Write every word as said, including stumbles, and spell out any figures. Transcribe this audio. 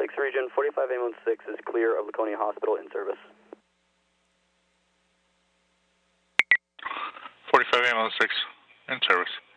Lakes region, forty-five ambulance six is clear of Laconia Hospital in service. forty-five ambulance six in service.